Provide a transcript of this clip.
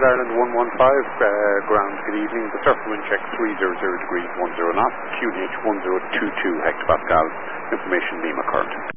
Ireland 115, ground, good evening. The surface wind check 300 degrees 10 knots, QNH 1022 hectopascal. Information Lima current.